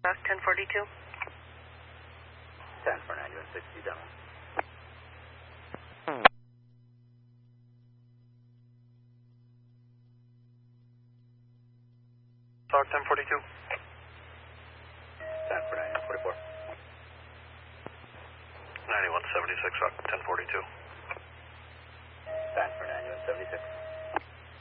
1042. 10 for 90 and 60 down. Talk 1042. 10 for 90 and 44. 9176, Talk 1042. 10 for 90 and 76.